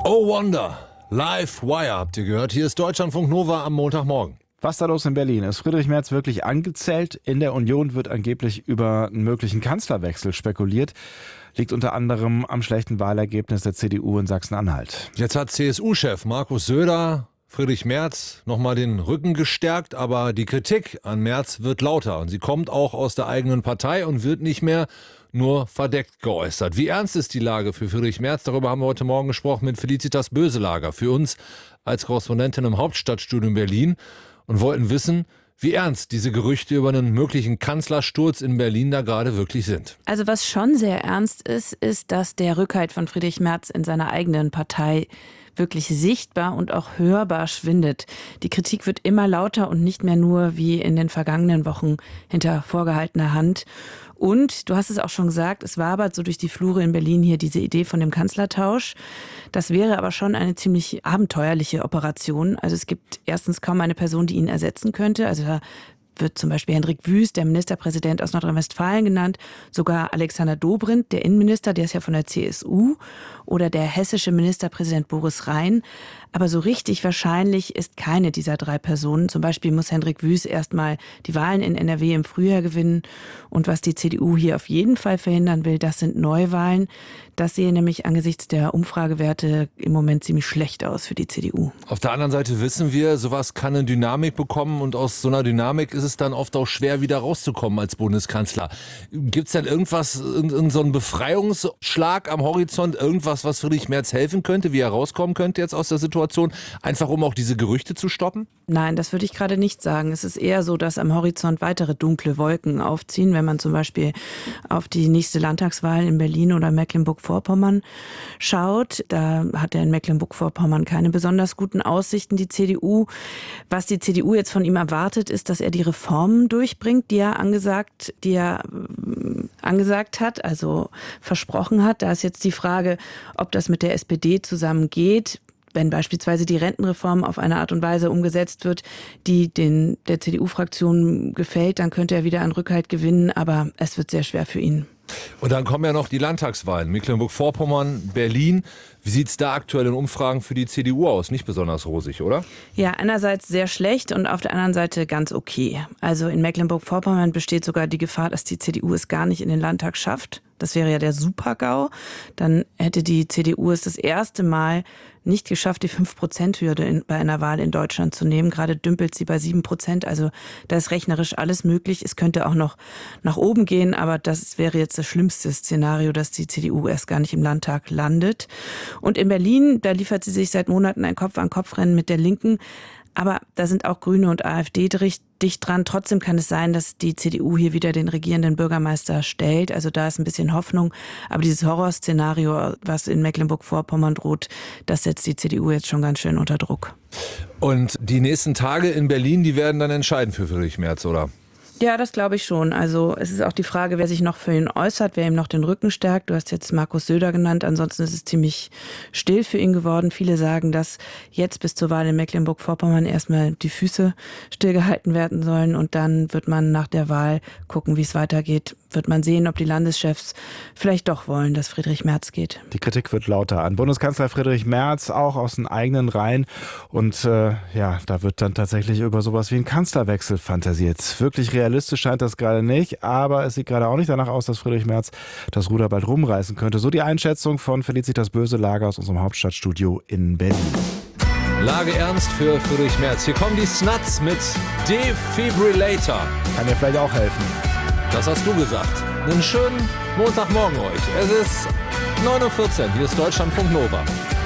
Oh Wonder, Live Wire habt ihr gehört. Hier ist Deutschlandfunk Nova am Montagmorgen. Was da los in Berlin? Ist Friedrich Merz wirklich angezählt? In der Union wird angeblich über einen möglichen Kanzlerwechsel spekuliert. Liegt unter anderem am schlechten Wahlergebnis der CDU in Sachsen-Anhalt. Jetzt hat CSU-Chef Markus Söder Friedrich Merz nochmal den Rücken gestärkt, aber die Kritik an Merz wird lauter und sie kommt auch aus der eigenen Partei und wird nicht mehr nur verdeckt geäußert. Wie ernst ist die Lage für Friedrich Merz? Darüber haben wir heute Morgen gesprochen mit Felicitas Böselager, für uns als Korrespondentin im Hauptstadtstudio in Berlin, und wollten wissen, wie ernst diese Gerüchte über einen möglichen Kanzlersturz in Berlin da gerade wirklich sind. Also was schon sehr ernst ist, ist, dass der Rückhalt von Friedrich Merz in seiner eigenen Partei wirklich sichtbar und auch hörbar schwindet. Die Kritik wird immer lauter und nicht mehr nur wie in den vergangenen Wochen hinter vorgehaltener Hand. Und du hast es auch schon gesagt, es wabert so durch die Flure in Berlin hier diese Idee von dem Kanzlertausch. Das wäre aber schon eine ziemlich abenteuerliche Operation. Also es gibt erstens kaum eine Person, die ihn ersetzen könnte. Also da wird zum Beispiel Hendrik Wüst, der Ministerpräsident aus Nordrhein-Westfalen, genannt, sogar Alexander Dobrindt, der Innenminister, der ist ja von der CSU, oder der hessische Ministerpräsident Boris Rhein. Aber so richtig wahrscheinlich ist keine dieser drei Personen. Zum Beispiel muss Hendrik Wüst erstmal die Wahlen in NRW im Frühjahr gewinnen. Und was die CDU hier auf jeden Fall verhindern will, das sind Neuwahlen. Das sehe nämlich angesichts der Umfragewerte im Moment ziemlich schlecht aus für die CDU. Auf der anderen Seite wissen wir, sowas kann eine Dynamik bekommen und aus so einer Dynamik ist es dann oft auch schwer, wieder rauszukommen als Bundeskanzler. Gibt es denn irgendwas, so einen Befreiungsschlag am Horizont, irgendwas, was Friedrich Merz helfen könnte, wie er rauskommen könnte jetzt aus der Situation, einfach um auch diese Gerüchte zu stoppen? Nein, das würde ich gerade nicht sagen. Es ist eher so, dass am Horizont weitere dunkle Wolken aufziehen, wenn man zum Beispiel auf die nächste Landtagswahl in Berlin oder Mecklenburg-Vorpommern schaut. Da hat er in Mecklenburg-Vorpommern keine besonders guten Aussichten, die CDU. Was die CDU jetzt von ihm erwartet, ist, dass er die Reformen durchbringt, die er angesagt hat, also versprochen hat. Da ist jetzt die Frage, ob das mit der SPD zusammengeht. Wenn beispielsweise die Rentenreform auf eine Art und Weise umgesetzt wird, die der CDU-Fraktion gefällt, dann könnte er wieder an Rückhalt gewinnen, aber es wird sehr schwer für ihn. Und dann kommen ja noch die Landtagswahlen, Mecklenburg-Vorpommern, Berlin. Wie sieht es da aktuell in Umfragen für die CDU aus? Nicht besonders rosig, oder? Ja, einerseits sehr schlecht und auf der anderen Seite ganz okay. Also in Mecklenburg-Vorpommern besteht sogar die Gefahr, dass die CDU es gar nicht in den Landtag schafft. Das wäre ja der Super-GAU. Dann hätte die CDU es das erste Mal nicht geschafft, die 5%-Hürde bei einer Wahl in Deutschland zu nehmen. Gerade dümpelt sie bei 7%. Also da ist rechnerisch alles möglich. Es könnte auch noch nach oben gehen, aber das wäre jetzt das schlimmste Szenario, dass die CDU erst gar nicht im Landtag landet. Und in Berlin, da liefert sie sich seit Monaten ein Kopf-an-Kopf-Rennen mit der Linken. Aber da sind auch Grüne und AfD dicht dran. Trotzdem kann es sein, dass die CDU hier wieder den regierenden Bürgermeister stellt. Also da ist ein bisschen Hoffnung. Aber dieses Horrorszenario, was in Mecklenburg-Vorpommern droht, das setzt die CDU jetzt schon ganz schön unter Druck. Und die nächsten Tage in Berlin, die werden dann entscheiden für Friedrich Merz, oder? Ja, das glaube ich schon. Also es ist auch die Frage, wer sich noch für ihn äußert, wer ihm noch den Rücken stärkt. Du hast jetzt Markus Söder genannt. Ansonsten ist es ziemlich still für ihn geworden. Viele sagen, dass jetzt bis zur Wahl in Mecklenburg-Vorpommern erstmal die Füße stillgehalten werden sollen. Und dann wird man nach der Wahl gucken, wie es weitergeht. Wird man sehen, ob die Landeschefs vielleicht doch wollen, dass Friedrich Merz geht. Die Kritik wird lauter an Bundeskanzler Friedrich Merz, auch aus den eigenen Reihen. Und da wird dann tatsächlich über sowas wie einen Kanzlerwechsel fantasiert. Wirklich realistisch scheint das gerade nicht, aber es sieht gerade auch nicht danach aus, dass Friedrich Merz das Ruder bald rumreißen könnte. So die Einschätzung von Felicitas Böselager aus unserem Hauptstadtstudio in Berlin. Lage ernst für Friedrich Merz. Hier kommen die Snuts mit Defibrillator. Kann ja vielleicht auch helfen. Das hast du gesagt. Einen schönen Montagmorgen euch. Es ist 9:14 Uhr. Hier ist Deutschlandfunk Nova.